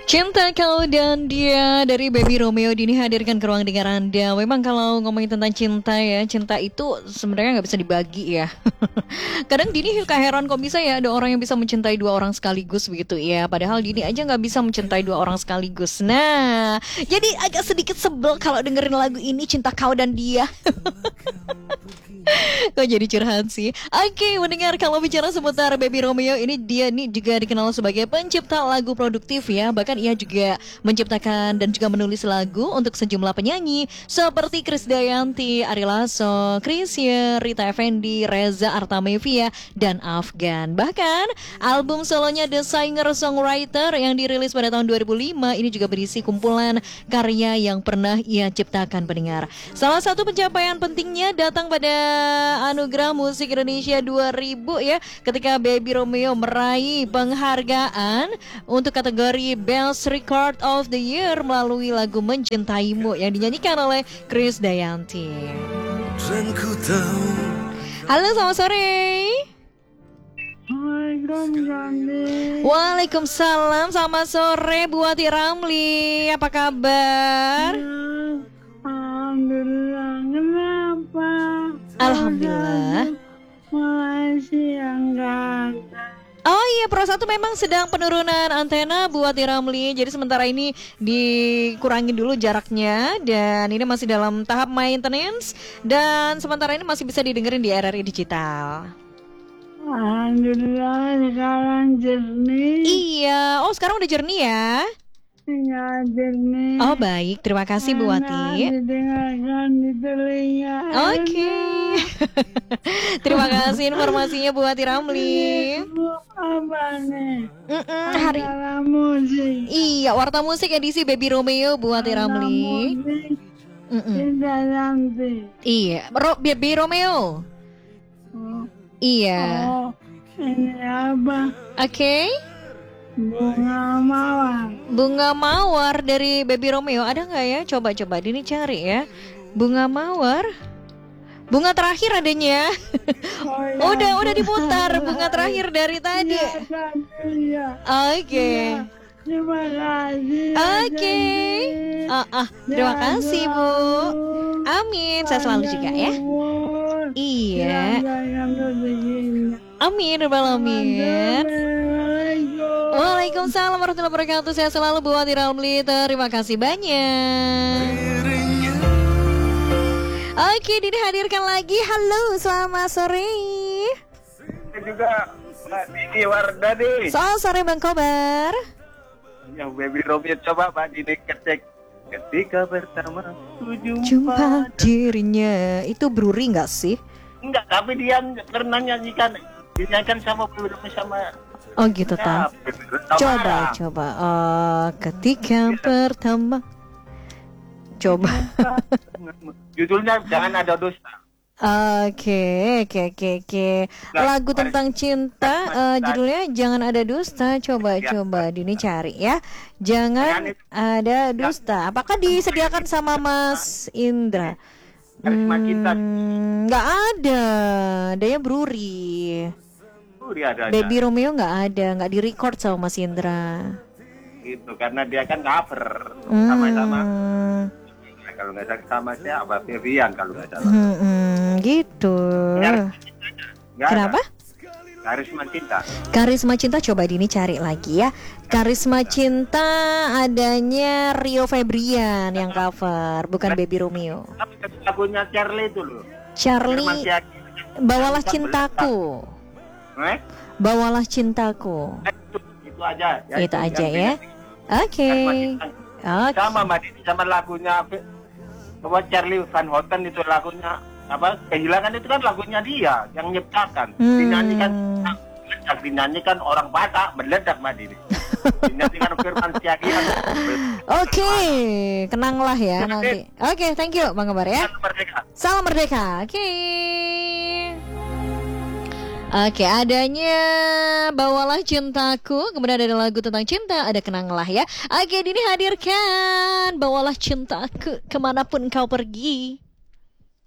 Cinta Kau dan Dia dari Baby Romeo Dini hadirkan ke ruang dengar Anda. Memang kalau ngomongin tentang cinta ya, cinta itu sebenarnya nggak bisa dibagi ya. Kadang Dini suka heran kok bisa ya ada orang yang bisa mencintai dua orang sekaligus begitu ya. Padahal Dini aja nggak bisa mencintai dua orang sekaligus. Nah, jadi agak sedikit sebel kalau dengerin lagu ini Cinta Kau dan Dia. Kok jadi curhat sih? Oke, mendengar kalau bicara seputar Baby Romeo ini, dia nih juga dikenal sebagai pencipta lagu produktif ya. Bahkan ia juga menciptakan dan juga menulis lagu untuk sejumlah penyanyi seperti Krisdayanti, Ari Lasso, Chrisye, Rita Effendy, Reza Artamevia, dan Afgan. Bahkan album solonya The Singer Songwriter yang dirilis pada tahun 2005 ini juga berisi kumpulan karya yang pernah ia ciptakan pendengar. Salah satu pencapaian pentingnya datang pada Anugerah Musik Indonesia 2000 ya, ketika Baby Romeo meraih penghargaan untuk kategori Best Record of the Year melalui lagu Mencintaimu yang dinyanyikan oleh Krisdayanti. Halo, selamat sore. Waalaikumsalam, selamat sore Bu Ati Ramli. Apa kabar? Alhamdulillah. Kenapa? Alhamdulillah. Masih enggak. Oh iya, Pro 1 memang sedang penurunan antena Bu Ati Ramli. Jadi sementara ini dikurangin dulu jaraknya. Dan ini masih dalam tahap maintenance. Dan sementara ini masih bisa didengerin di RRI Digital. Alhamdulillah sekarang jernih. Iya, oh sekarang udah jernih ya? Iya, jernih. Oh baik, terima kasih Bu Ati. Didengarkan di telinga. Oke. Terima kasih informasinya Bu Ati Ramli. Apa nih? Hari Warta musik. Iya, Warta Musik edisi Baby Romeo Bu Ati Ramli. Krisdayanti. Iya, Baby Romeo. Iya. Oh, ini apa? Oke. Bunga mawar. Bunga mawar dari Baby Romeo ada nggak ya? Coba Dini cari ya. Bunga mawar. Bunga terakhir adanya. Oh, ya. Udah diputar bunga terakhir dari tadi. Iya. Oke. Terima kasih. Oke. Terima kasih Bu. Amin. Saya selalu juga ya. Iya. Amin. Amin. Waalaikumsalam warahmatullahi wabarakatuh. Saya selalu Bu Ati Ramli. Terima kasih banyak. Oke, Dini hadirkan lagi. Halo, selamat sore. Juga Mbak Dini Wardani. Selamat sore Bang Kobar. Yang Baby Romeo coba Mbak Dini ketik ketika pertama Jumpa dirinya. Itu Bruri nggak sih? Enggak, tapi dia pernah dinyanyikan sama Baby Romeo sama. Oh gitu tak. Coba. Ketika pertama. Coba. Judulnya Jangan Ada Dusta. Oke. Lagu tentang cinta, judulnya Jangan Ada Dusta. Coba Dini cari ya. Jangan Ada Dusta. Apakah disediakan sama Mas Indra? Karisma Cinta. Nggak ada. Adanya Bruri. Ada. Baby Romeo nggak ada, nggak di-record sama Mas Indra. Gitu, karena dia kan cover sama-sama. Kalau nggak salah sama siapa? Febian kalau nggak salah. Gitu. Kenapa? Karisma Cinta. Karisma Cinta coba Dini cari lagi ya. Karisma Cinta adanya Rio Febrian yang cover, bukan Baby Romeo. Lagunya Charlie itu loh. Charlie, Bawalah Cintaku. Bawalah Cintaku. Itu aja. Ya, itu aja ya. Oke. Sama Mbak Dini, sama lagunya Charlie Van Houten itu lagunya apa? Kehilangan itu kan lagunya dia yang nyiptakan. Dinyanyikan orang Batak meledak Mbak Dini. Dinyanyikan Firman Siagian. Oke, kenanglah ya nanti. Oke, thank you Bang Kabar ya. Salam Merdeka. Oke, adanya Bawalah Cintaku, kemudian ada lagu tentang cinta, ada Kenanglah ya. Oke, Dini hadirkan Bawalah Cintaku kemanapun kau pergi.